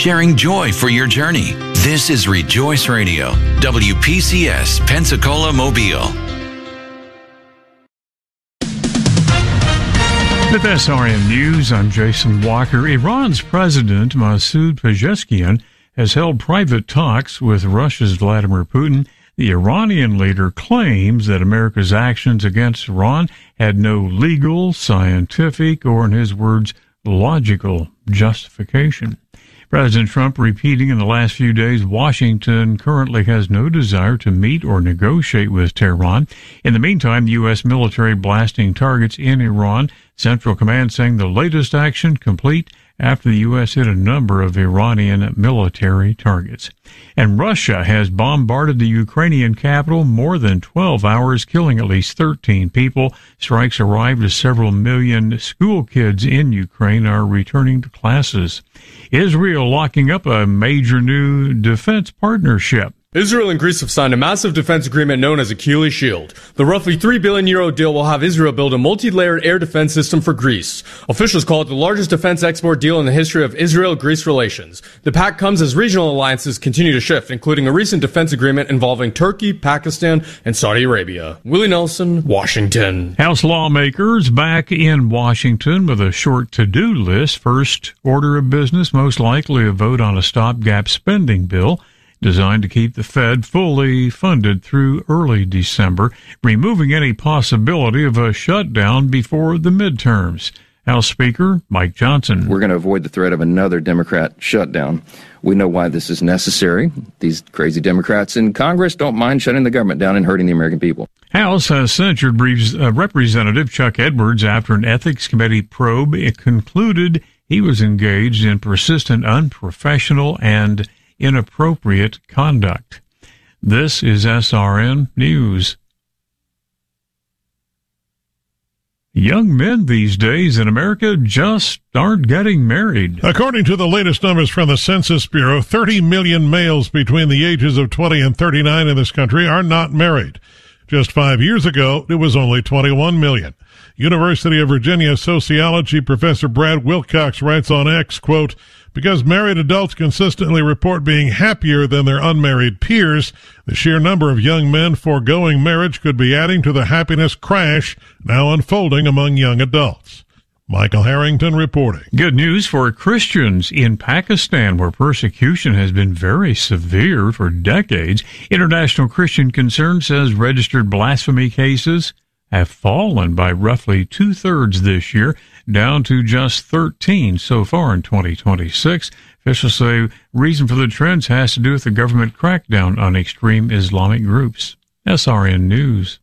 sharing joy for your journey. This is Rejoice Radio, WPCS, Pensacola, Mobile. With SRN News, I'm Jason Walker. Iran's President Masoud Pezeshkian has held private talks with Russia's Vladimir Putin. The Iranian leader claims that America's actions against Iran had no legal, scientific, or, in his words, logical justification. President Trump repeating in the last few days Washington currently has no desire to meet or negotiate with Tehran. In the meantime, the U.S. military blasting targets in Iran. Central Command saying the latest action complete after the U.S. hit a number of Iranian military targets. And Russia has bombarded the Ukrainian capital more than 12 hours, killing at least 13 people. Strikes arrived as several million school kids in Ukraine are returning to classes. Israel locking up a major new defense partnership. Israel and Greece have signed a massive defense agreement known as Achilles Shield. The roughly €3 billion deal will have Israel build a multi-layered air defense system for Greece. Officials call it the largest defense export deal in the history of Israel-Greece relations. The pact comes as regional alliances continue to shift, including a recent defense agreement involving Turkey, Pakistan, and Saudi Arabia. Willie Nelson, Washington. House lawmakers back in Washington with a short to-do list. First order of business, most likely a vote on a stopgap spending bill designed to keep the Fed fully funded through early December, removing any possibility of a shutdown before the midterms. House Speaker Mike Johnson. We're going to avoid the threat of another Democrat shutdown. We know why this is necessary. These crazy Democrats in Congress don't mind shutting the government down and hurting the American people. House has censured Representative Chuck Edwards after an ethics committee probe. It concluded he was engaged in persistent, unprofessional, and inappropriate conduct. This is SRN News. Young men these days in America just aren't getting married. According to the latest numbers from the Census Bureau, 30 million males between the ages of 20 and 39 in this country are not married. Just 5 years ago, it was only 21 million. University of Virginia sociology professor Brad Wilcox writes on X, quote, because married adults consistently report being happier than their unmarried peers, the sheer number of young men foregoing marriage could be adding to the happiness crash now unfolding among young adults. Michael Harrington reporting. Good news for Christians in Pakistan, where persecution has been very severe for decades. International Christian Concern says registered blasphemy cases have fallen by roughly 2/3 this year, down to just 13 so far in 2026. Officials say reason for the trends has to do with the government crackdown on extreme Islamic groups. SRN News.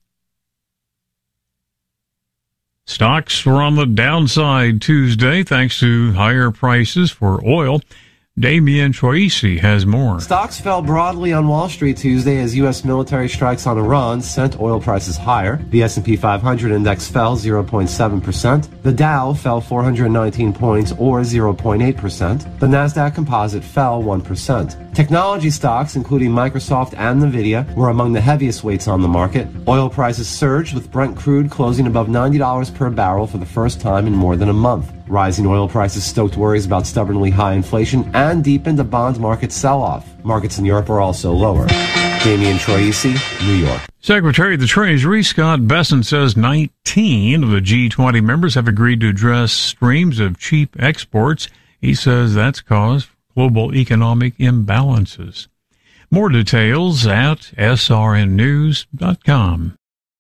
Stocks were on the downside Tuesday thanks to higher prices for oil. Damian Troisi has more. Stocks fell broadly on Wall Street Tuesday as U.S. military strikes on Iran sent oil prices higher. The S&P 500 index fell 0.7%. The Dow fell 419 points or 0.8%. The Nasdaq Composite fell 1%. Technology stocks, including Microsoft and Nvidia, were among the heaviest weights on the market. Oil prices surged with Brent crude closing above $90 per barrel for the first time in more than a month. Rising oil prices stoked worries about stubbornly high inflation and deepened the bond market sell-off. Markets in Europe are also lower. Damian Troisi, New York. Secretary of the Treasury Scott Bessent says 19 of the G20 members have agreed to address streams of cheap exports. He says that's caused global economic imbalances. More details at srnnews.com.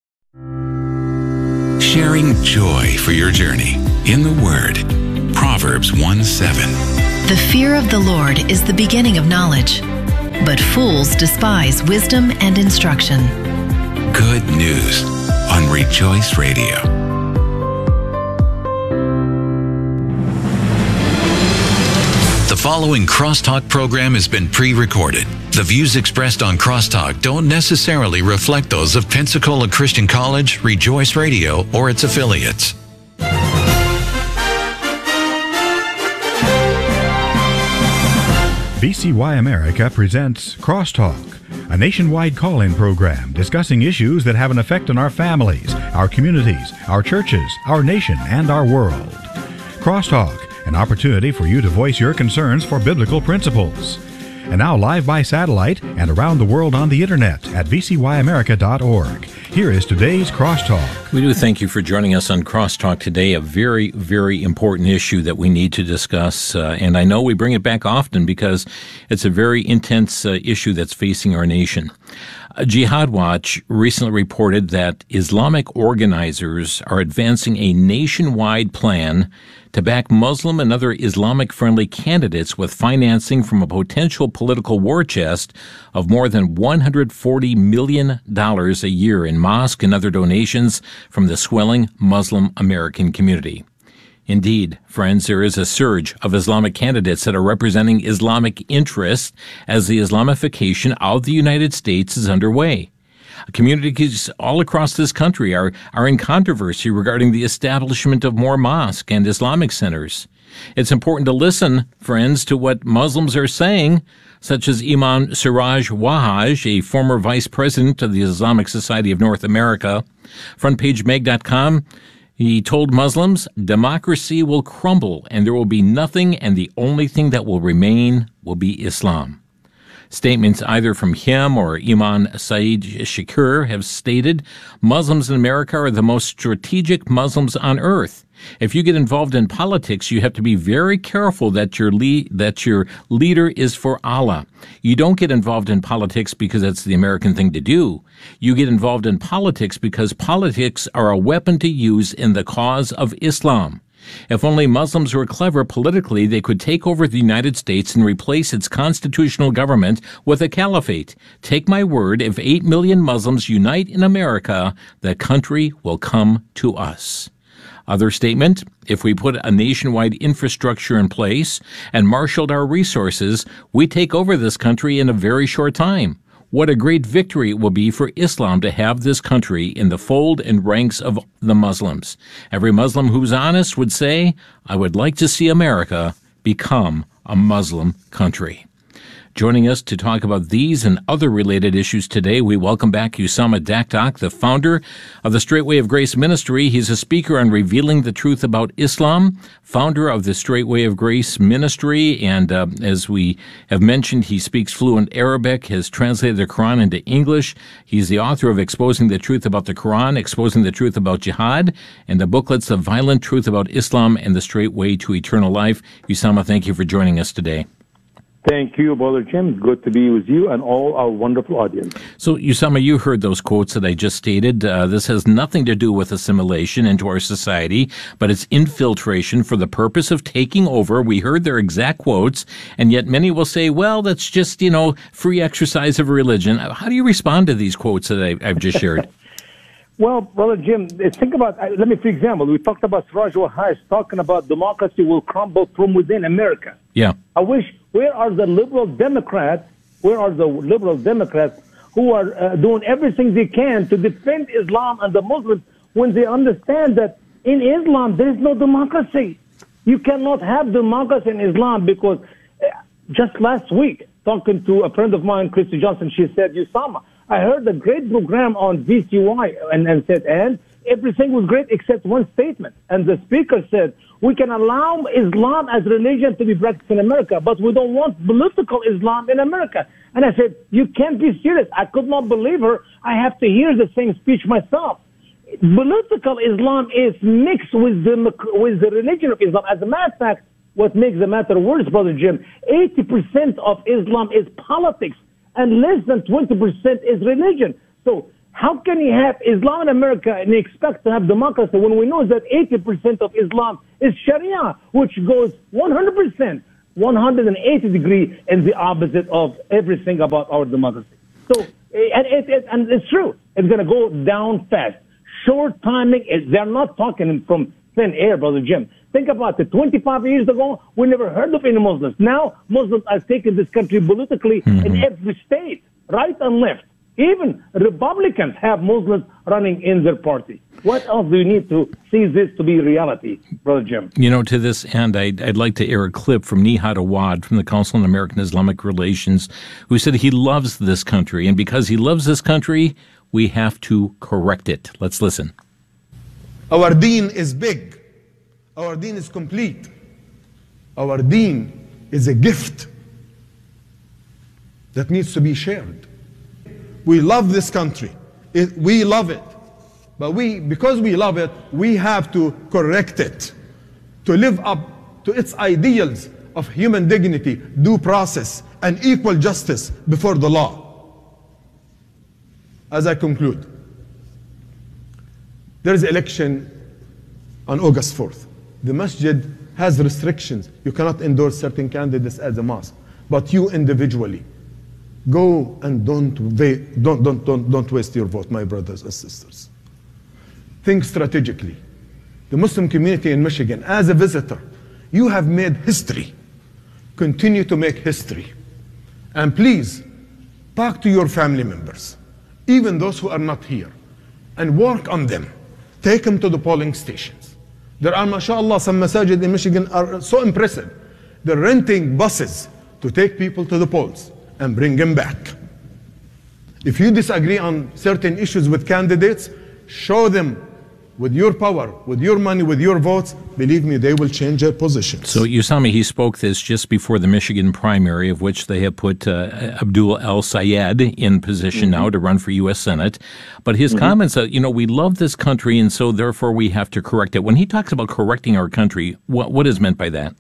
Sharing joy for your journey in the Word. Proverbs 1:7. The fear of the Lord is the beginning of knowledge, but fools despise wisdom and instruction. Good news on Rejoice Radio. The following Crosstalk program has been pre-recorded. The views expressed on Crosstalk don't necessarily reflect those of Pensacola Christian College, Rejoice Radio, or its affiliates. VCY America presents Crosstalk, a nationwide call-in program discussing issues that have an effect on our families, our communities, our churches, our nation, and our world. Crosstalk, an opportunity for you to voice your concerns for biblical principles. And now live by satellite and around the world on the internet at vcyamerica.org. Here is today's Crosstalk. We do thank you for joining us on Crosstalk today, a very, very important issue that we need to discuss. And I know we bring it back often because it's a very intense issue that's facing our nation. Jihad Watch recently reported that Islamic organizers are advancing a nationwide plan to back Muslim and other Islamic-friendly candidates with financing from a potential political war chest of more than $140 million a year in mosque and other donations from the swelling Muslim American community. Indeed, friends, there is a surge of Islamic candidates that are representing Islamic interests as the Islamification of the United States is underway. Communities all across this country are in controversy regarding the establishment of more mosque and Islamic centers. It's important to listen, friends, to what Muslims are saying, such as Imam Siraj Wahhaj, a former vice president of the Islamic Society of North America. FrontPageMag.com, he told Muslims, democracy will crumble and there will be nothing, and the only thing that will remain will be Islam. Statements either from him or Imam Saeed Shakur have stated Muslims in America are the most strategic Muslims on earth. If you get involved in politics, you have to be very careful that your leader is for Allah. You don't get involved in politics because that's the American thing to do. You get involved in politics because politics are a weapon to use in the cause of Islam. If only Muslims were clever politically, they could take over the United States and replace its constitutional government with a caliphate. Take my word, if 8 million Muslims unite in America, the country will come to us. Other statement, if we put a nationwide infrastructure in place and marshaled our resources, we take over this country in a very short time. What a great victory it will be for Islam to have this country in the fold and ranks of the Muslims. Every Muslim who's honest would say, I would like to see America become a Muslim country. Joining us to talk about these and other related issues today, we welcome back Usama Daktak, the founder of the Straight Way of Grace Ministry. He's a speaker on revealing the truth about Islam, founder of the Straight Way of Grace Ministry, and as we have mentioned, he speaks fluent Arabic, has translated the Quran into English. He's the author of Exposing the Truth About the Quran, Exposing the Truth About Jihad, and the booklets The Violent Truth About Islam and the Straight Way to Eternal Life. Usama, thank you for joining us today. Thank you, Brother Jim. Good to be with you and all our wonderful audience. So, Usama, you heard those quotes that I just stated. This has nothing to do with assimilation into our society, but it's infiltration for the purpose of taking over. We heard their exact quotes, and yet many will say, well, that's just, free exercise of religion. How do you respond to these quotes that I've just shared? Well, Brother Jim, think about, for example, we talked about Siraj Wahhaj talking about democracy will crumble from within America. Yeah. I wish, where are the liberal Democrats who are doing everything they can to defend Islam and the Muslims when they understand that in Islam there is no democracy? You cannot have democracy in Islam because just last week, talking to a friend of mine, Christy Johnson, she said, Usama, I heard a great program on VCY and said, and everything was great except one statement. And the speaker said, we can allow Islam as religion to be practiced in America, but we don't want political Islam in America. And I said, you can't be serious. I could not believe her. I have to hear the same speech myself. Political Islam is mixed with the religion of Islam. As a matter of fact, what makes the matter worse, Brother Jim, 80% of Islam is politics, and less than 20% is religion. So how can you have Islam in America and expect to have democracy when we know that 80% of Islam is Sharia, which goes 100%, 180 degrees in the opposite of everything about our democracy. So, and it's true. It's going to go down fast. Short timing, they're not talking from thin air, Brother Jim. Think about it. 25 years ago, we never heard of any Muslims. Now, Muslims are taking this country politically in every state, right and left. Even Republicans have Muslims running in their party. What else do you need to see this to be reality, Brother Jim? To this end, I'd like to air a clip from Nihad Awad from the Council on American Islamic Relations, who said he loves this country, and because he loves this country, we have to correct it. Let's listen. Our deen is big. Our deen is complete. Our deen is a gift that needs to be shared. We love this country. We love it. But because we love it, we have to correct it, to live up to its ideals of human dignity, due process, and equal justice before the law. As I conclude, there is an election on August 4th. The masjid has restrictions. You cannot endorse certain candidates as a mosque. But you individually, go and don't waste your vote, my brothers and sisters. Think strategically. The Muslim community in Michigan, as a visitor, you have made history. Continue to make history. And please, talk to your family members, even those who are not here, and work on them. Take them to the polling stations. There are, mashallah, some masajid in Michigan are so impressive. They're renting buses to take people to the polls and bring them back. If you disagree on certain issues with candidates, show them with your power, with your money, with your votes. Believe me, they will change their positions. So, Usama, he spoke this just before the Michigan primary, of which they have put Abdul El-Sayed in position now to run for U.S. Senate. But his comments, we love this country, and so therefore we have to correct it. When he talks about correcting our country, what is meant by that?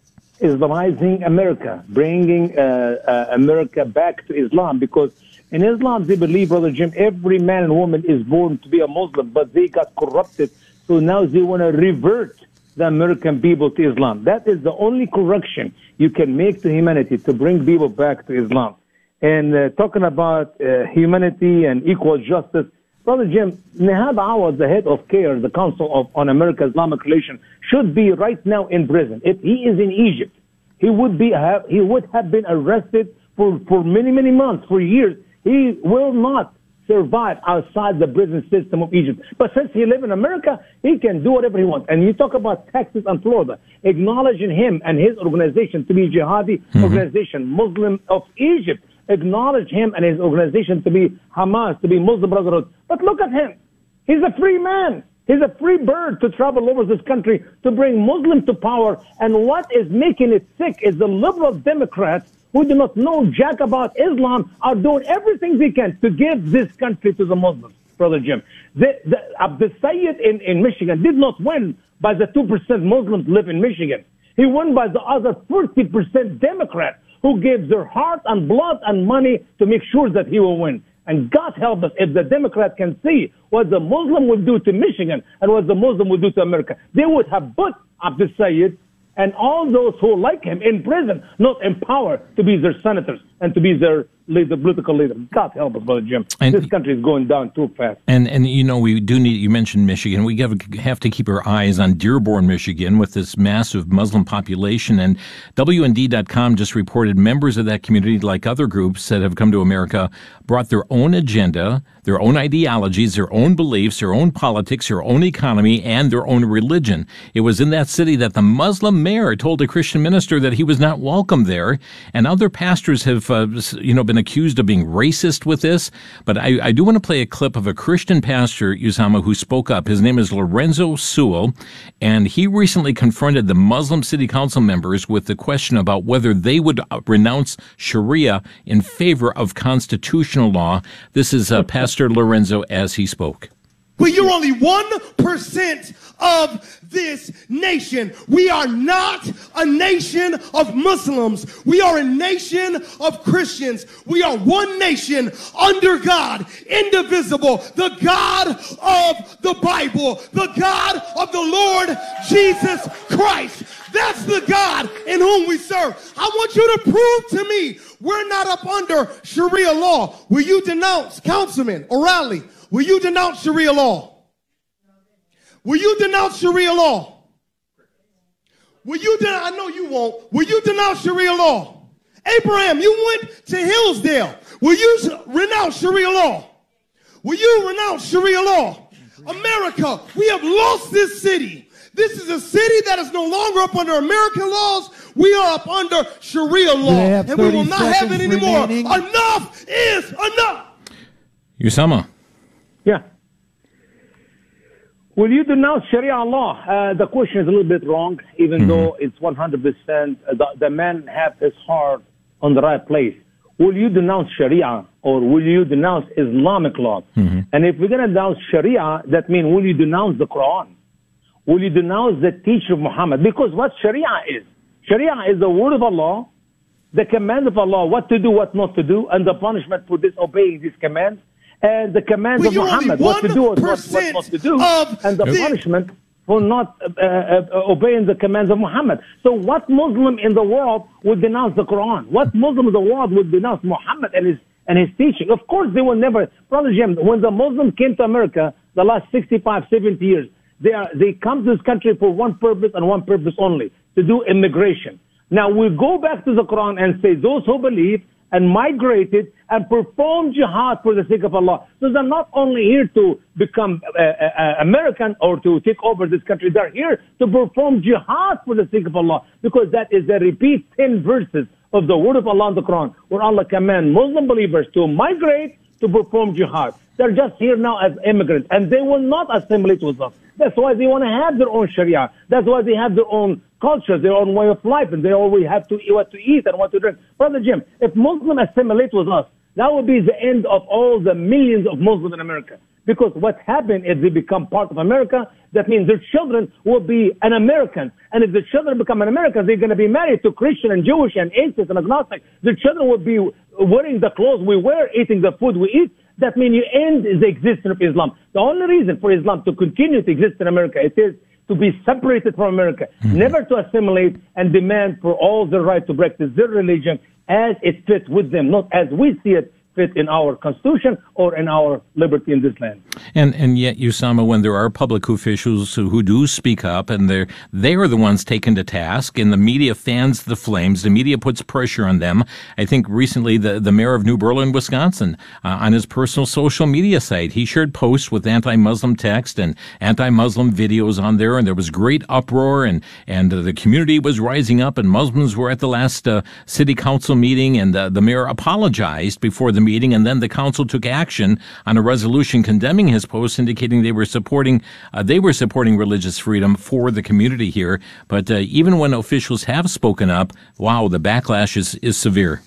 Islamizing America, bringing America back to Islam, because in Islam they believe, Brother Jim, every man and woman is born to be a Muslim, but they got corrupted, so now they want to revert the American people to Islam. That is the only correction you can make to humanity, to bring people back to Islam. And talking about humanity and equal justice, Brother Jim, Nihad Awad, the head of CAIR, the Council on America Islamic Relations, should be right now in prison. If he is in Egypt, he would have been arrested for many, many months, for years. He will not survive outside the prison system of Egypt. But since he lives in America, he can do whatever he wants. And you talk about Texas and Florida, acknowledging him and his organization to be jihadi organization, Muslim of Egypt, acknowledge him and his organization to be Hamas, to be Muslim Brotherhood. But look at him. He's a free man. He's a free bird to travel over this country to bring Muslims to power. And what is making it sick is the liberal Democrats who do not know jack about Islam are doing everything they can to give this country to the Muslims, Brother Jim. Abdul Sayed in Michigan did not win by the 2% Muslims live in Michigan. He won by the other 40% Democrats who gave their heart and blood and money to make sure that he will win. And God help us if the Democrat can see what the Muslim would do to Michigan and what the Muslim would do to America. They would have put Abdul Sayed and all those who like him in prison, not in power to be their senators and to be their political leader. God help us, Brother Jim. And this country is going down too fast. And we do need, you mentioned Michigan, we have to keep our eyes on Dearborn, Michigan, with this massive Muslim population. And WND.com just reported members of that community, like other groups that have come to America, brought their own agenda, their own ideologies, their own beliefs, their own politics, their own economy, and their own religion. It was in that city that the Muslim mayor told a Christian minister that he was not welcome there. And other pastors have, been accused of being racist with this. But I do want to play a clip of a Christian pastor, Usama, who spoke up. His name is Lorenzo Sewell, and he recently confronted the Muslim city council members with the question about whether they would renounce Sharia in favor of constitutional law. This is Pastor Lorenzo as he spoke. But you're only 1% of this nation. We are not a nation of Muslims. We are a nation of Christians. We are one nation under God, indivisible, the God of the Bible, the God of the Lord Jesus Christ. That's the God in whom we serve. I want you to prove to me we're not up under Sharia law. Will you denounce, Councilman O'Reilly? Will you denounce Sharia law? Will you denounce Sharia law? Will you I know you won't. Will you denounce Sharia law? Abraham, you went to Hillsdale. Will you renounce Sharia law? Will you renounce Sharia law? America, we have lost this city. This is a city that is no longer up under American laws. We are up under Sharia law. And we will not have it anymore. Enough is enough. Usama. Yeah. Will you denounce Sharia law? The question is a little bit wrong, even though it's 100%. The man has his heart on the right place. Will you denounce Sharia or will you denounce Islamic law? And if we're going to denounce Sharia, that means will you denounce the Quran? Will you denounce the teaching of Muhammad? Because what Sharia is the word of Allah, the command of Allah, what to do, what not to do, and the punishment for disobeying these commands, and the commands of Muhammad, what to do and what not to do, and the punishment for not obeying the commands of Muhammad. So what Muslim in the world would denounce the Quran? What Muslim in the world would denounce Muhammad and his teaching? Of course, they will never. Brother Jim, when the Muslims came to America the last 65, 70 years, they come to this country for one purpose and one purpose only, to do immigration. Now we go back to the Quran and say those who believe and migrated and perform jihad for the sake of Allah. So they're not only here to become American or to take over this country. They're here to perform jihad for the sake of Allah, because that is the repeat 10 verses of the word of Allah in the Quran, where Allah commands Muslim believers to migrate to perform jihad. They're just here now as immigrants, and they will not assimilate with us. That's why they want to have their own Sharia. That's why they have their own culture, their own way of life, and they always have to what to eat and what to drink. Brother Jim, if Muslims assimilate with us, that would be the end of all the millions of Muslims in America. Because what happened is they become part of America. That means their children will be an American. And if the children become an American, they're going to be married to Christian and Jewish and atheist and agnostic. Their children will be wearing the clothes we wear, eating the food we eat. That means you end the existence of Islam. The only reason for Islam to continue to exist in America, it is to be separated from America, never to assimilate and demand for all the right to practice their religion as it fits with them, not as we see it fit in our Constitution or in our liberty in this land. And yet, Usama, when there are public officials who do speak up, and they are the ones taken to task, and the media fans the flames, the media puts pressure on them. I think recently the mayor of New Berlin, Wisconsin, on his personal social media site, he shared posts with anti-Muslim text and anti-Muslim videos on there, and there was great uproar, and the community was rising up, and Muslims were at the last city council meeting, and the mayor apologized before the meeting, and then the council took action on a resolution condemning his post, indicating they were supporting religious freedom for the community here. But even when officials have spoken up, wow, the backlash is severe.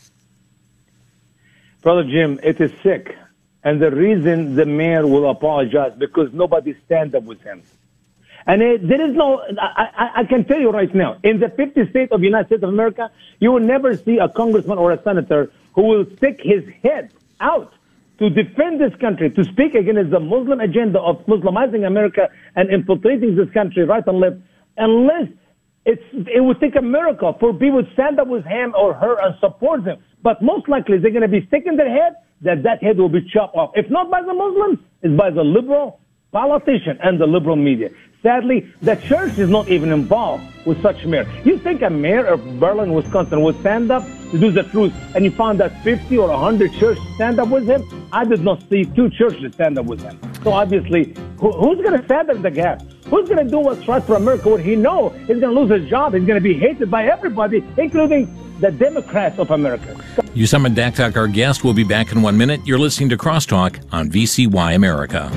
Brother Jim, it is sick. And the reason the mayor will apologize, because nobody stand up with him. And there is no, I can tell you right now, in the 50 states of the United States of America, you will never see a congressman or a senator who will stick his head out to defend this country, to speak against the Muslim agenda of Muslimizing America and infiltrating this country right and left, unless it would take a miracle for people to stand up with him or her and support them. But most likely they're going to be sticking their head, that head will be chopped off. If not by the Muslims, it's by the liberal politician and the liberal media. Sadly, the church is not even involved with such mayor. You think a mayor of Berlin, Wisconsin would stand up to do the truth, and you found that 50 or 100 churches stand up with him? I did not see 2 churches stand up with him. So obviously, who's going to stand in the gap? Who's going to do what's right for America when he knows he's going to lose his job? He's going to be hated by everybody, including the Democrats of America. Usama Daktak, our guest, will be back in 1 minute. You're listening to Crosstalk on VCY America.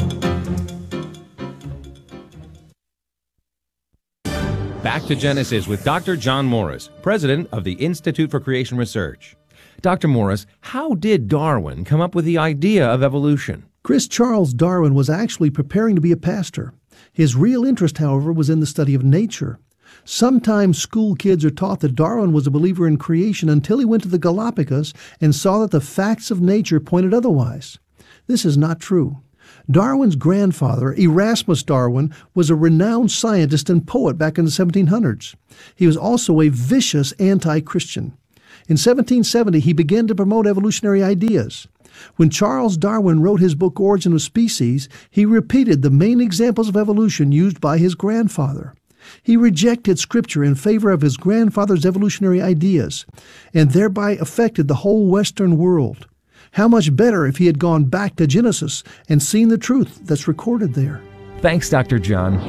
Back to Genesis with Dr. John Morris, president of the Institute for Creation Research. Dr. Morris, how did Darwin come up with the idea of evolution? Chris Charles Darwin was actually preparing to be a pastor. His real interest, however, was in the study of nature. Sometimes school kids are taught that Darwin was a believer in creation until he went to the Galapagos and saw that the facts of nature pointed otherwise. This is not true. Darwin's grandfather, Erasmus Darwin, was a renowned scientist and poet back in the 1700s. He was also a vicious anti-Christian. In 1770, he began to promote evolutionary ideas. When Charles Darwin wrote his book Origin of Species, he repeated the main examples of evolution used by his grandfather. He rejected Scripture in favor of his grandfather's evolutionary ideas, and thereby affected the whole Western world. How much better if he had gone back to Genesis and seen the truth that's recorded there. Thanks, Dr. John.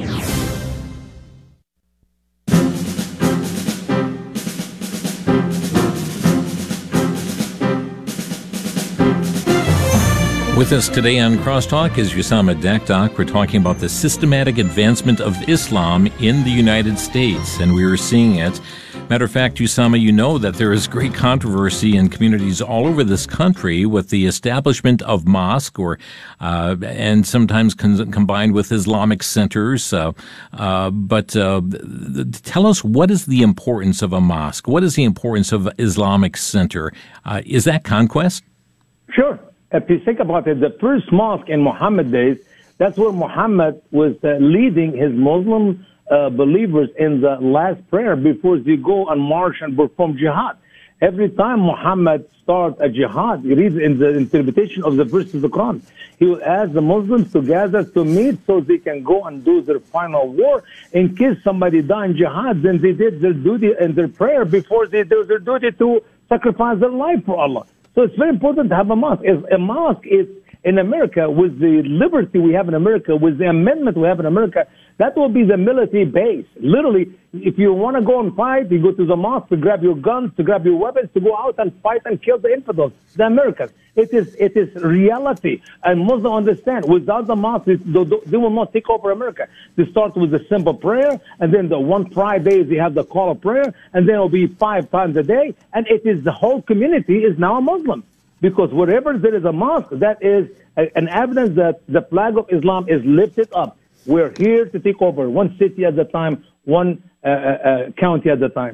With us today on Crosstalk is Usama Dakdak. We're talking about the systematic advancement of Islam in the United States, and we are seeing it. Matter of fact, Usama, you know that there is great controversy in communities all over this country with the establishment of mosque, and sometimes combined with Islamic centers. But tell us, what is the importance of a mosque? What is the importance of Islamic center? Is that conquest? Sure. If you think about it, the first mosque in Muhammad days, that's where Muhammad was leading his Muslim believers in the last prayer before they go and march and perform jihad. Every time Muhammad starts a jihad, he reads in the interpretation of the verses of the Quran, he will ask the Muslims to gather to meet so they can go and do their final war. In case somebody died in jihad, then they did their duty and their prayer before they do their duty to sacrifice their life for Allah. So it's very important to have a mosque. A mosque is, in America, with the liberty we have in America, with the amendment we have in America, that will be the military base. Literally, if you want to go and fight, you go to the mosque to grab your guns, to grab your weapons, to go out and fight and kill the infidels, the Americans. It is reality. And Muslims understand, without the mosque, they will not take over America. They start with a simple prayer, and then the one Friday they have the call of prayer, and then it will be 5 times a day, and it is the whole community is now a Muslim. Because wherever there is a mosque, that is an evidence that the flag of Islam is lifted up. We're here to take over one city at a time, one county at a time.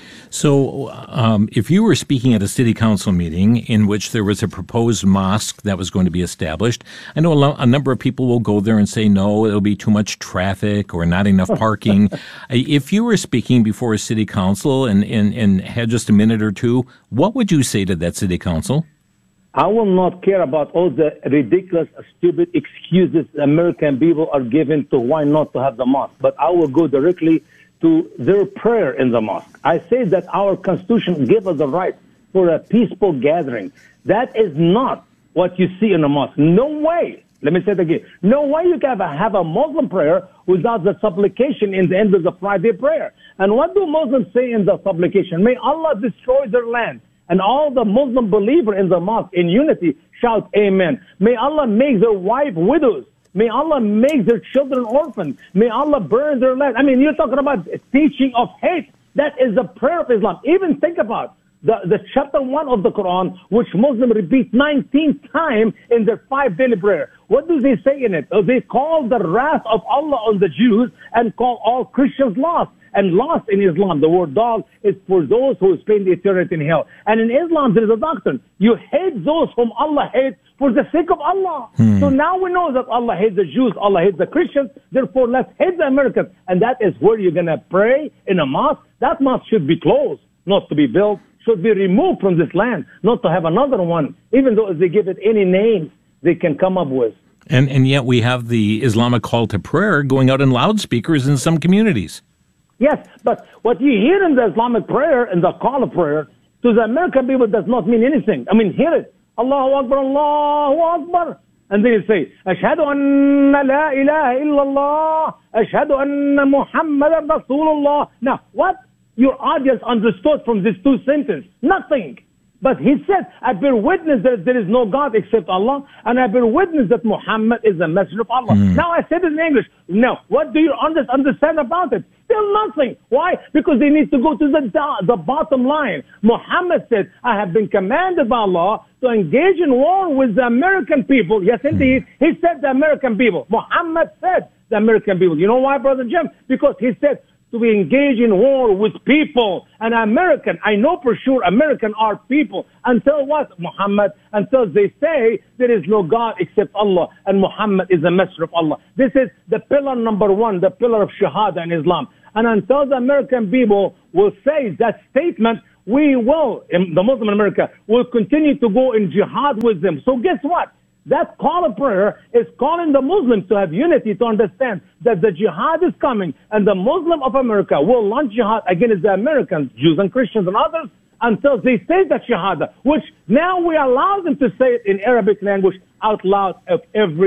So if you were speaking at a city council meeting in which there was a proposed mosque that was going to be established, I know a number of people will go there and say, no, it'll be too much traffic or not enough parking. If you were speaking before a city council and had just a minute or two, what would you say to that city council? I will not care about all the ridiculous, stupid excuses American people are given to why not to have the mosque. But I will go directly to their prayer in the mosque. I say that our Constitution gives us the right for a peaceful gathering. That is not what you see in a mosque. No way. Let me say it again. No way you can have a Muslim prayer without the supplication in the end of the Friday prayer. And what do Muslims say in the supplication? May Allah destroy their land. And all the Muslim believers in the mosque in unity shout amen. May Allah make their wife widows. May Allah make their children orphans. May Allah burn their land. I mean, you're talking about teaching of hate. That is the prayer of Islam. Even think about the chapter 1 of the Quran, which Muslims repeat 19 times in their 5 daily prayer. What do they say in it? They call the wrath of Allah on the Jews and call all Christians lost. And lost in Islam, the word dog is for those who spend eternity in hell. And in Islam, there is a doctrine. You hate those whom Allah hates for the sake of Allah. So now we know that Allah hates the Jews, Allah hates the Christians. Therefore, let's hate the Americans. And that is where you're going to pray in a mosque. That mosque should be closed, not to be built, should be removed from this land, not to have another one, even though if they give it any name they can come up with. And yet we have the Islamic call to prayer going out in loudspeakers in some communities. Yes, but what you hear in the Islamic prayer and the call of prayer to the American people does not mean anything. I mean, hear it. Allahu Akbar, Allahu Akbar. And then you say, Ashhadu anna la ilaha illallah, Ashhadu anna Muhammadan Rasulullah. Now, what your audience understood from these 2 sentences? Nothing. But he said, I bear witness that there is no God except Allah, and I bear witness that Muhammad is the messenger of Allah. Now I said it in English. Now, what do you understand about it? Still nothing. Why? Because they need to go to the bottom line. Muhammad said, I have been commanded by Allah to engage in war with the American people. Yes, indeed. He said the American people. Muhammad said the American people. You know why, Brother Jim? Because he said, to be engaged in war with people. And American, I know for sure American are people. Until what, Muhammad? Until they say there is no God except Allah and Muhammad is the messenger of Allah. This is the pillar number 1, the pillar of Shahada in Islam. And until the American people will say that statement, we will, in the Muslim America, will continue to go in jihad with them. So guess what? That call of prayer is calling the Muslims to have unity, to understand that the jihad is coming, and the Muslim of America will launch jihad against the Americans, Jews and Christians and others, until they say that shahada, which now we allow them to say it in Arabic language out loud of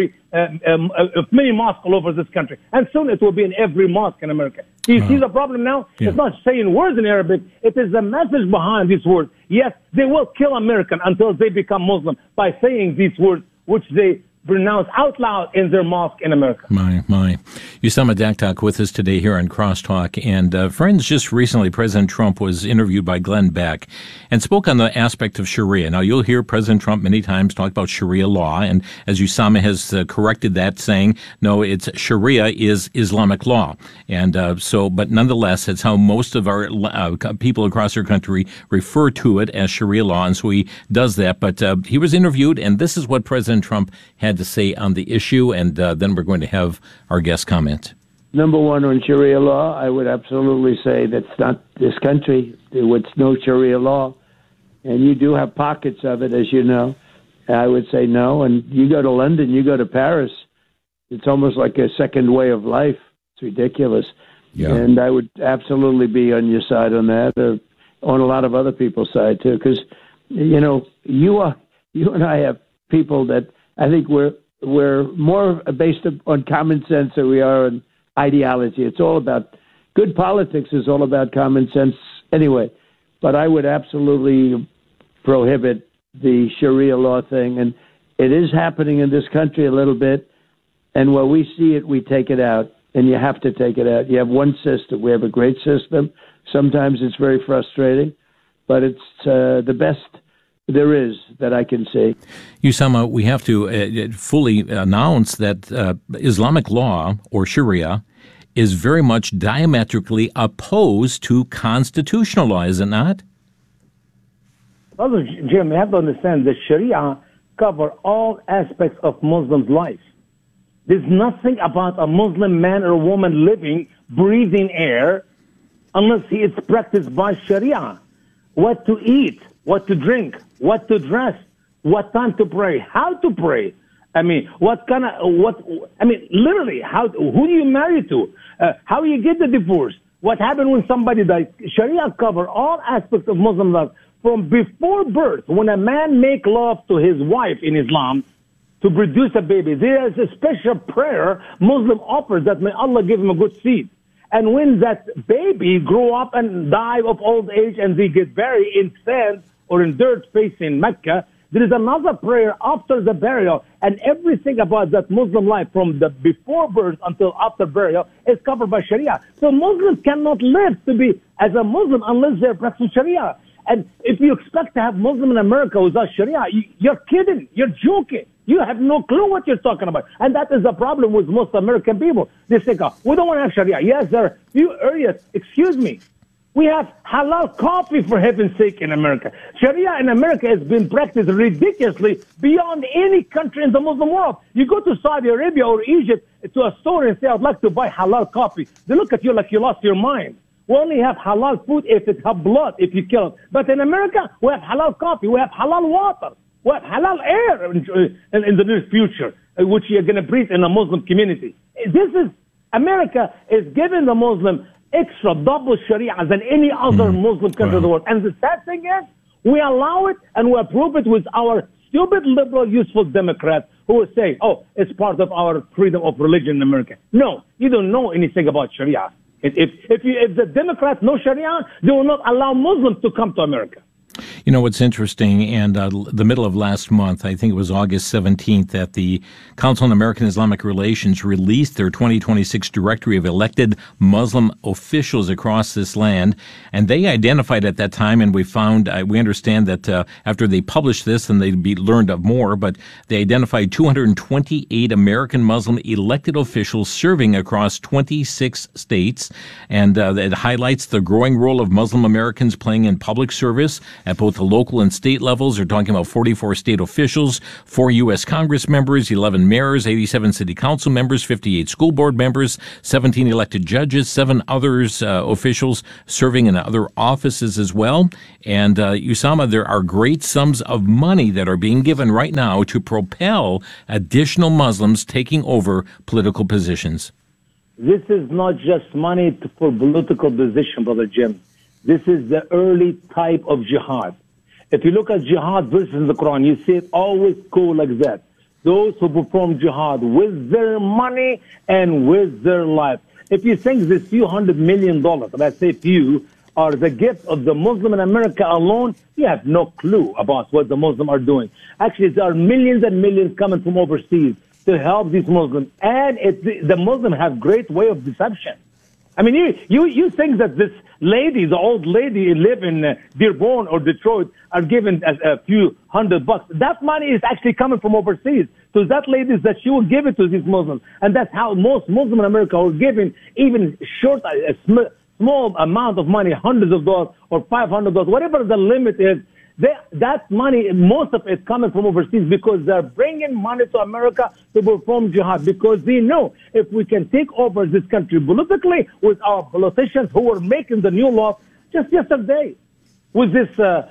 many mosques all over this country. And soon it will be in every mosque in America. Do you see the problem now? Yeah. It's not saying words in Arabic. It is the message behind these words. Yes, they will kill Americans until they become Muslim by saying these words which they pronounce out loud in their mosque in America. My. Usama Daktak with us today here on Crosstalk. And friends, just recently, President Trump was interviewed by Glenn Beck and spoke on the aspect of Sharia. Now, you'll hear President Trump many times talk about Sharia law. And as Usama has corrected that, saying, no, it's Sharia is Islamic law. And but nonetheless, it's how most of our people across our country refer to it as Sharia law. And so he does that. But he was interviewed, and this is what President Trump had to say on the issue, and then we're going to have our guest comment. Number one, on Sharia law, I would absolutely say that's not this country. It's no Sharia law, and you do have pockets of it, as you know. I would say no, and you go to London, you go to Paris, it's almost like a second way of life. It's ridiculous. Yeah. And I would absolutely be on your side on that, or on a lot of other people's side, too, because, you know, you and I have people that I think we're more based on common sense than we are on ideology. It's all about good politics is all about common sense anyway. But I would absolutely prohibit the Sharia law thing, and it is happening in this country a little bit. And when we see it, we take it out, and you have to take it out. You have one system. We have a great system. Sometimes it's very frustrating, but it's the best there is that I can see. Usama, we have to fully announce that Islamic law, or Sharia, is very much diametrically opposed to constitutional law, is it not? Brother Jim, you have to understand that Sharia covers all aspects of Muslims' life. There's nothing about a Muslim man or woman living, breathing air, unless he is practiced by Sharia. What to eat, what to drink, what to dress, what time to pray, how to pray. I mean, literally, who do you marry to? How you get the divorce? What happened when somebody dies? Sharia cover all aspects of Muslim life. From before birth, when a man make love to his wife in Islam to produce a baby, there is a special prayer Muslim offers that may Allah give him a good seed. And when that baby grow up and die of old age and they get buried in sand or in dirt facing Mecca, there is another prayer after the burial, and everything about that Muslim life from the before birth until after burial is covered by Sharia. So Muslims cannot live to be as a Muslim unless they're practicing Sharia. And if you expect to have Muslim in America without Sharia, you're kidding. You're joking. You have no clue what you're talking about. And that is the problem with most American people. They think, we don't want to have Sharia. Yes, there are few areas. Excuse me. We have halal coffee, for heaven's sake, in America. Sharia in America has been practiced ridiculously beyond any country in the Muslim world. You go to Saudi Arabia or Egypt to a store and say, I'd like to buy halal coffee. They look at you like you lost your mind. We only have halal food if it has blood, if you kill it. But in America, we have halal coffee, we have halal water, we have halal air in the near future, which you're going to breathe in a Muslim community. America is giving the Muslim extra double Sharia than any other Muslim country in the world. And the sad thing is, we allow it and we approve it with our stupid, liberal, useful Democrats who will say, it's part of our freedom of religion in America. No, you don't know anything about Sharia. If the Democrats know Sharia, they will not allow Muslims to come to America. You know, what's interesting, and the middle of last month, I think it was August 17th, that the Council on American Islamic Relations released their 2026 directory of elected Muslim officials across this land. And they identified at that time, and we understand that after they published this, and they'd be learned of more, but they identified 228 American Muslim elected officials serving across 26 states. And it highlights the growing role of Muslim Americans playing in public service at both the local and state levels. They're talking about 44 state officials, 4 U.S. Congress members, 11 mayors, 87 city council members, 58 school board members, 17 elected judges, 7 others officials serving in other offices as well. And Usama, there are great sums of money that are being given right now to propel additional Muslims taking over political positions. This is not just money for political position, Brother Jim. This is the early type of jihad. If you look at jihad verses in the Quran, you see it always go like that. Those who perform jihad with their money and with their life. If you think this few $100 million, let's say few, are the gift of the Muslim in America alone, you have no clue about what the Muslims are doing. Actually, there are millions and millions coming from overseas to help these Muslims. And the Muslims have great way of deception. I mean, you think that this lady, the old lady who live in Dearborn or Detroit, are given a few $100. That money is actually coming from overseas. So that lady, that she will give it to these Muslims. And that's how most Muslims in America are giving even a small amount of money, hundreds of dollars or $500, whatever the limit is. That money, most of it coming from overseas because they're bringing money to America to perform jihad because they know if we can take over this country politically with our politicians who were making the new law just yesterday with this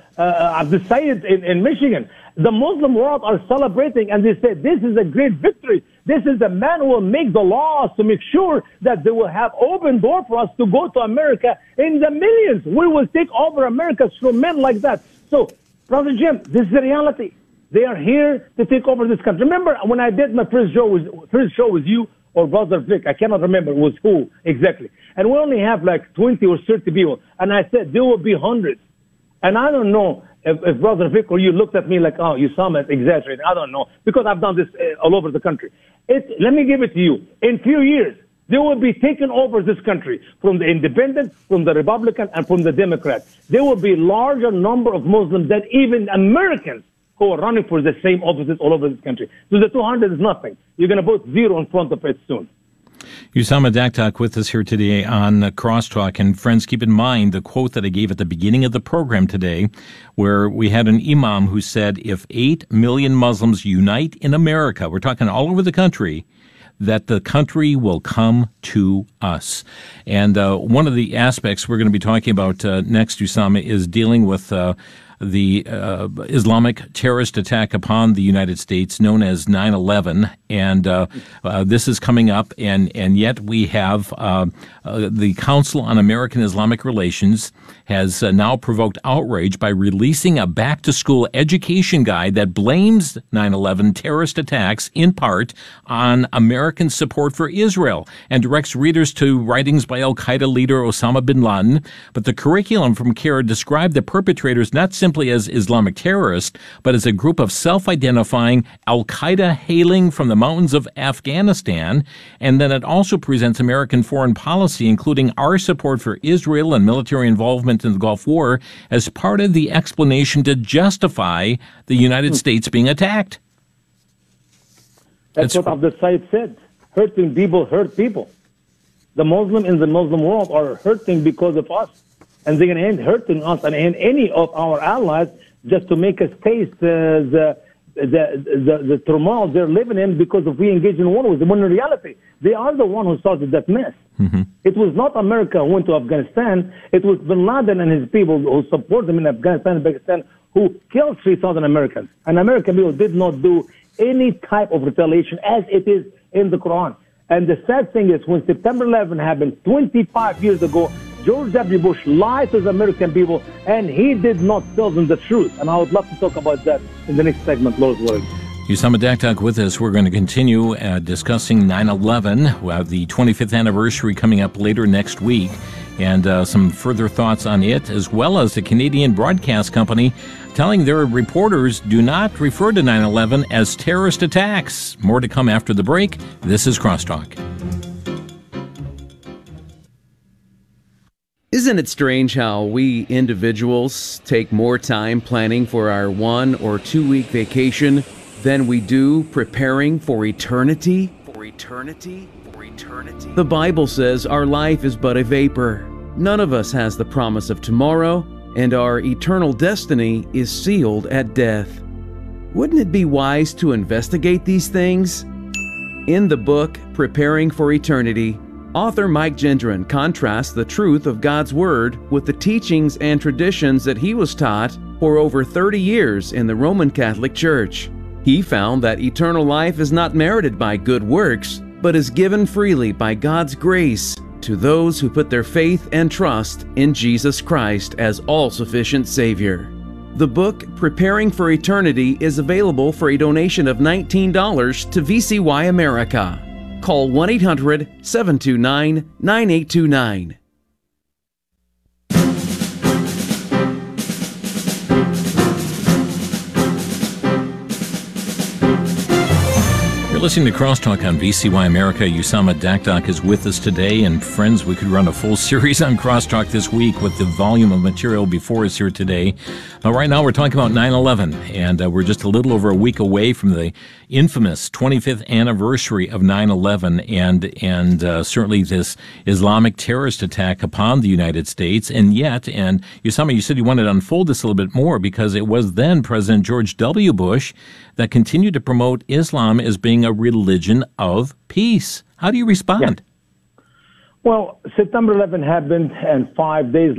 Sayyid in Michigan. The Muslim world are celebrating and they say this is a great victory. This is the man who will make the laws to make sure that they will have open door for us to go to America in the millions. We will take over America through men like that. So, Brother Jim, this is the reality. They are here to take over this country. Remember when I did my first show with you or Brother Vic, I cannot remember it was who exactly. And we only have like 20 or 30 people. And I said there will be hundreds. And I don't know if Brother Vic or you looked at me like, oh, you sound exaggerating. I don't know. Because I've done this all over the country. Let me give it to you. In few years, they will be taking over this country from the independent, from the Republican, and from the Democrat. There will be larger number of Muslims than even Americans who are running for the same offices all over this country. So the 200 is nothing. You're going to put zero in front of it soon. Usama Daktak with us here today on Crosstalk. And friends, keep in mind the quote that I gave at the beginning of the program today, where we had an imam who said, if 8 million Muslims unite in America, we're talking all over the country, that the country will come to us. And one of the aspects we're going to be talking about next, Usama, is dealing with the Islamic terrorist attack upon the United States known as 9/11. And this is coming up, and yet we have the Council on American Islamic Relations has now provoked outrage by releasing a back-to-school education guide that blames 9/11 terrorist attacks in part on American support for Israel and directs readers to writings by al-Qaeda leader Osama bin Laden. But the curriculum from CARE described the perpetrators not simply as Islamic terrorists, but as a group of self-identifying al-Qaeda hailing from the mountains of Afghanistan. And then it also presents American foreign policy, including our support for Israel and military involvement in the Gulf War, as part of the explanation to justify the United States being attacked. That's what Abdul Said said. Hurting people hurt people. The Muslim in the Muslim world are hurting because of us. And they're going to end hurting us and any of our allies just to make us taste the turmoil they're living in because if we engage in war with them. When in reality, they are the one who started that mess. Mm-hmm. It was not America who went to Afghanistan. It was bin Laden and his people who support them in Afghanistan and Pakistan who killed 3,000 Americans. And American people did not do any type of retaliation as it is in the Quran. And the sad thing is when September 11 happened 25 years ago, George W. Bush lied to the American people, and he did not tell them the truth. And I would love to talk about that in the next segment, Lord's willing. Usama Daktak with us. We're going to continue discussing 9/11. We have the 25th anniversary coming up later next week, and some further thoughts on it, as well as the Canadian Broadcast Company telling their reporters do not refer to 9/11 as terrorist attacks. More to come after the break. This is Crosstalk. Isn't it strange how we individuals take more time planning for our 1 or 2 week vacation than we do preparing for eternity? The Bible says our life is but a vapor. None of us has the promise of tomorrow, and our eternal destiny is sealed at death. Wouldn't it be wise to investigate these things? In the book, Preparing for Eternity, author Mike Gendron contrasts the truth of God's Word with the teachings and traditions that he was taught for over 30 years in the Roman Catholic Church. He found that eternal life is not merited by good works, but is given freely by God's grace to those who put their faith and trust in Jesus Christ as all-sufficient Savior. The book, Preparing for Eternity, is available for a donation of $19 to VCY America. Call 1-800-729-9829. listening to Crosstalk on VCY America. Usama Dakdak is with us today. And friends, we could run a full series on Crosstalk this week with the volume of material before us here today. Right now we're talking about 9/11, and we're just a little over a week away from the infamous 25th anniversary of 9/11 and certainly this Islamic terrorist attack upon the United States. And yet, and Usama, you said you wanted to unfold this a little bit more because it was then President George W. Bush that continued to promote Islam as being a religion of peace. How do you respond? Yeah. Well, September 11 happened, and 4 days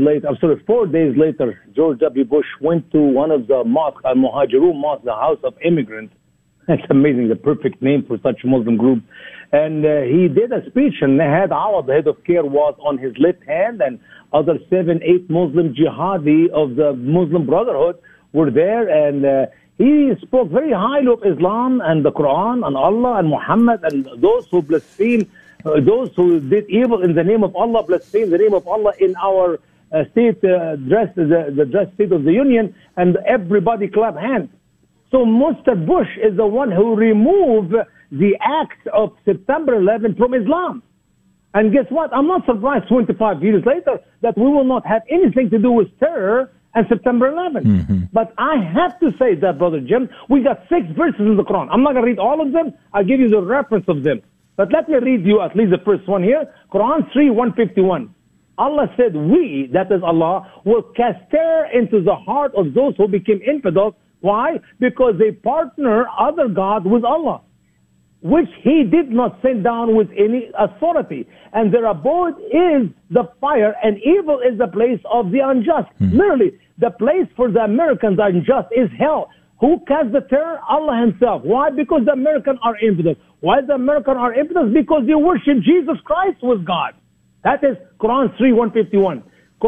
later, George W. Bush went to one of the mosques, Al-Muhajirun Mosque, the House of Immigrants. It's amazing, the perfect name for such a Muslim group. And he did a speech, and had Awad, the head of CAIR, was on his left hand, and other 7-8 Muslim jihadi of the Muslim Brotherhood were there, and he spoke very highly of Islam and the Quran and Allah and Muhammad and those who blaspheme, those who did evil in the name of Allah, blaspheme the name of Allah in our state dress, the dress state of the Union, and everybody clap hands. So Mr. Bush is the one who removed the acts of September 11 from Islam. And guess what? I'm not surprised 25 years later that we will not have anything to do with terror and September 11. Mm-hmm. But I have to say that, Brother Jim, we got 6 verses in the Quran. I'm not going to read all of them. I'll give you the reference of them. But let me read you at least the first one here. Quran 3:151. Allah said, we, that is Allah, will cast terror into the heart of those who became infidels. Why? Because they partner other gods with Allah, which he did not send down with any authority. And their abode is the fire, and evil is the place of the unjust. Literally, the place for the Americans unjust is hell. Who cast the terror? Allah himself. Why? Because the Americans are infidels. Why the Americans are infidels? Because they worship Jesus Christ with God. That is Quran 3:151.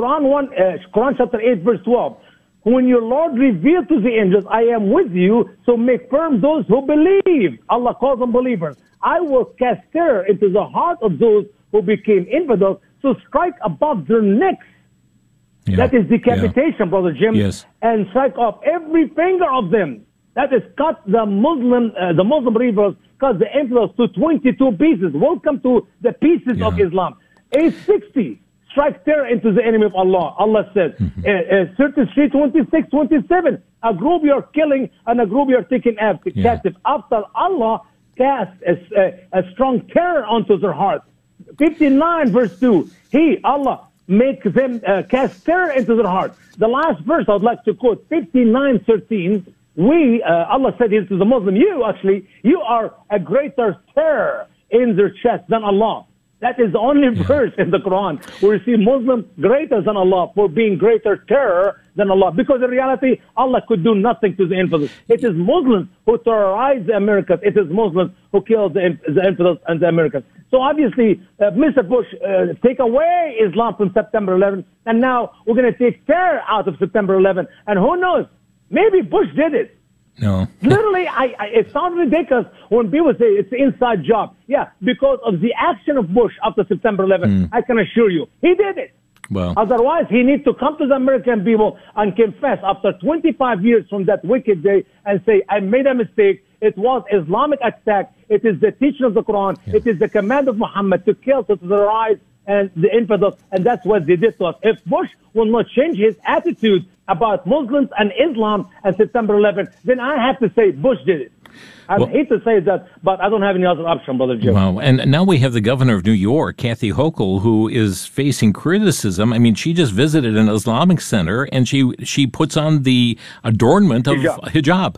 Quran chapter 8 verse 12. When your Lord revealed to the angels, I am with you, so make firm those who believe. Allah calls them believers. I will cast terror into the heart of those who became infidels, so strike above their necks. Yeah. That is decapitation, Brother Jim. Yes. And strike off every finger of them. That is cut the Muslim believers, cut the infidels to 22 pieces. Welcome to the pieces of Islam. 860. Strike terror into the enemy of Allah. Allah said, 33, 26, 27, a group you're killing and a group you're taking captive. After Allah cast a strong terror onto their heart. 59 verse 2, Allah, make them cast terror into their heart. The last verse I would like to quote, 59:13, Allah said here to the Muslim, you are a greater terror in their chest than Allah. That is the only verse in the Quran where you see Muslims greater than Allah for being greater terror than Allah. Because in reality, Allah could do nothing to the infidels. It is Muslims who terrorize the Americans. It is Muslims who kill the infidels and the Americans. So obviously, Mr. Bush take away Islam from September 11, and now we're going to take terror out of September 11. And who knows? Maybe Bush did it. No. Literally, it sounds ridiculous when people say it's an inside job. Yeah, because of the action of Bush after September 11, I can assure you, he did it. Well, otherwise, he needs to come to the American people and confess after 25 years from that wicked day and say, I made a mistake. It was Islamic attack. It is the teaching of the Quran. It is the command of Muhammad to kill, to terrorize, and the infidels, and that's what they did to us. If Bush will not change his attitude about Muslims and Islam and September 11, then I have to say Bush did it. I hate to say that, but I don't have any other option, Brother Jim. Wow. And now we have the governor of New York, Kathy Hochul, who is facing criticism. I mean, she just visited an Islamic center, and she puts on the adornment of hijab.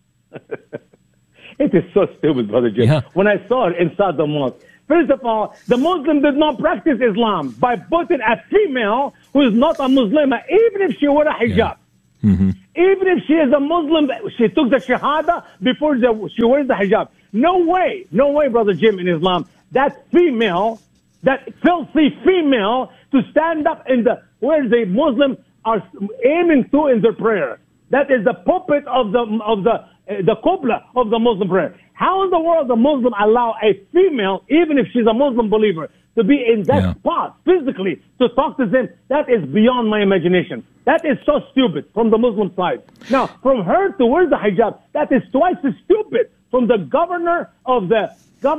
It is so stupid, Brother Jim. Yeah. When I saw it inside the mosque, first of all, the Muslim did not practice Islam by putting a female who is not a Muslim, even if she wore a hijab. Yeah. Mm-hmm. Even if she is a Muslim, she took the Shahada before she wears the hijab. No way, Brother Jim, in Islam, that female, that filthy female, to stand up in where the Muslims are aiming to in their prayer. That is the pulpit of the Qibla of the Muslim prayer. How in the world the Muslim allow a female, even if she's a Muslim believer, to be in that spot physically to talk to them? That is beyond my imagination. That is so stupid from the Muslim side. Now, from her to wear the hijab, that is twice as stupid from the governor of the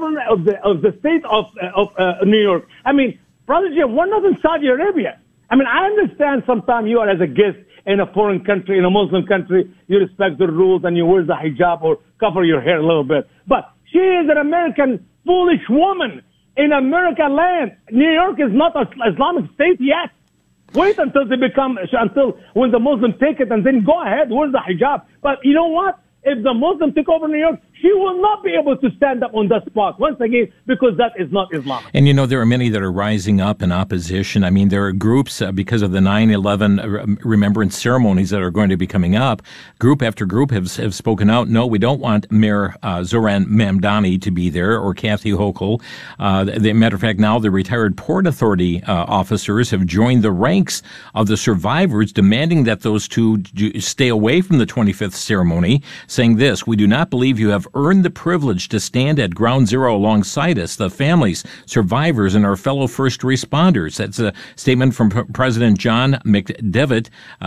state of New York. I mean, Brother Jim, we're not in Saudi Arabia. I mean, I understand sometimes you are as a guest in a foreign country, in a Muslim country, you respect the rules and you wear the hijab or cover your hair a little bit. But she is an American foolish woman in American land. New York is not an Islamic state yet. Wait until when the Muslims take it and then go ahead, wear the hijab. But you know what? If the Muslims take over New York, she will not be able to stand up on that spot once again because that is not Islamic. And you know, there are many that are rising up in opposition. I mean, there are groups because of the 9/11 remembrance ceremonies that are going to be coming up. Group after group have spoken out. No, we don't want Mayor Zoran Mamdani to be there or Kathy Hochul. Matter of fact, now the retired Port Authority officers have joined the ranks of the survivors, demanding that those two stay away from the 25th ceremony, saying this: "We do not believe you have earned the privilege to stand at ground zero alongside us, the families, survivors, and our fellow first responders." That's a statement from President John McDevitt.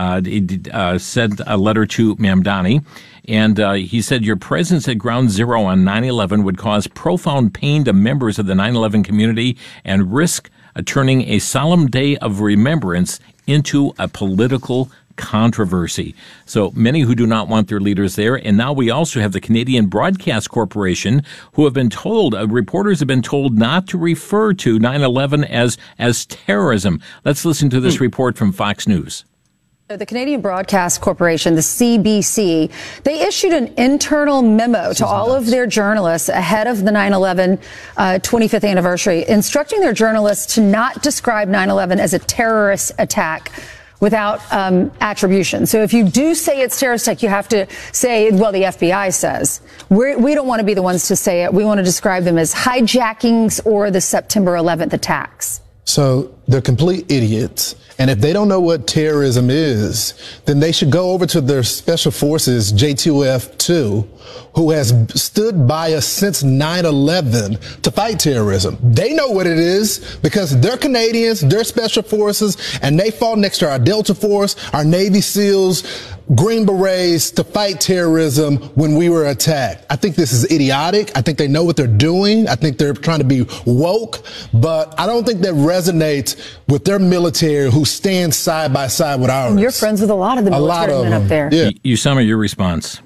He sent a letter to Mamdani, and he said, "Your presence at ground zero on 9/11 would cause profound pain to members of the 9/11 community and risk turning a solemn day of remembrance into a political controversy." So many who do not want their leaders there. And now we also have the Canadian Broadcast Corporation, who have been told, reporters have been told not to refer to 9/11 as terrorism. Let's listen to this report from Fox News. The Canadian Broadcast Corporation, the CBC, they issued an internal memo to all of their journalists ahead of the 9/11 25th anniversary, instructing their journalists to not describe 9/11 as a terrorist attack without attribution. So if you do say it's terrorist attack, you have to say, well, the FBI says. We don't want to be the ones to say it. We want to describe them as hijackings or the September 11th attacks. So they're complete idiots. And if they don't know what terrorism is, then they should go over to their special forces, JTF-2, who has stood by us since 9/11 to fight terrorism. They know what it is because they're Canadians, they're special forces, and they fought next to our Delta Force, our Navy SEALs, Green Berets to fight terrorism when we were attacked. I think this is idiotic. I think they know what they're doing. I think they're trying to be woke, but I don't think that resonates with their military who stands side by side with ours. And you're friends with a lot of the military men up there. Yeah. Usama, your response.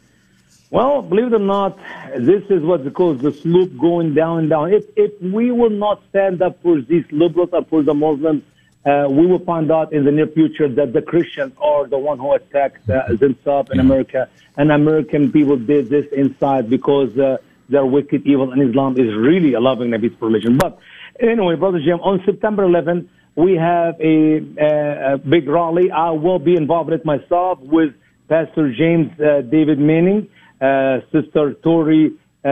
Well, believe it or not, this is what's called the slope going down and down. If we will not stand up for these liberals or for the Muslims, we will find out in the near future that the Christians are the one who attacked themselves in America, and American people did this inside because they're wicked, evil, and Islam is really a loving and peaceful religion. But anyway, Brother Jim, on September 11th, we have a big rally. I will be involved in it myself with Pastor James David Manning, Sister Tori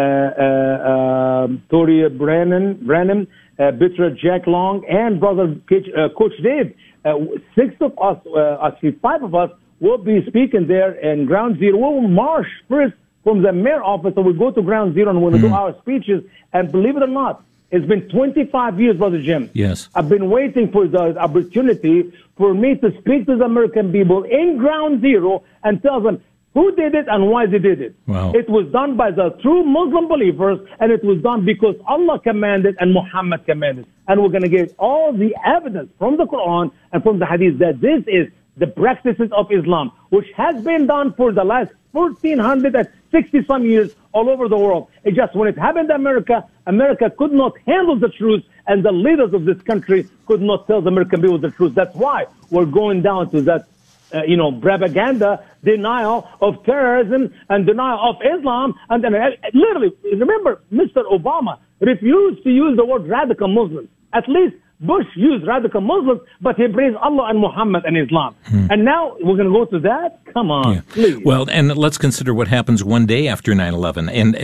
Branham, Bitra Jack Long, and Brother Coach Dave. 6 of us, actually 5 of us, will be speaking there in Ground Zero. We will march first from the mayor office, and we'll go to Ground Zero and we'll do our speeches. And believe it or not, it's been 25 years, Brother Jim. Yes. I've been waiting for the opportunity for me to speak to the American people in Ground Zero and tell them who did it and why they did it. Wow. It was done by the true Muslim believers, and it was done because Allah commanded and Muhammad commanded. And we're going to get all the evidence from the Quran and from the Hadith that this is the practices of Islam, which has been done for the last 1,460-some years all over the world. It just, when it happened in America, America could not handle the truth, and the leaders of this country could not tell the American people the truth. That's why we're going down to that propaganda, denial of terrorism and denial of Islam. And then literally, remember, Mr. Obama refused to use the word radical Muslims. At least Bush used radical Muslims, but he praised Allah and Muhammad and Islam. And now we're going to go to that? Come on, please. Well, and let's consider what happens one day after 9/11. And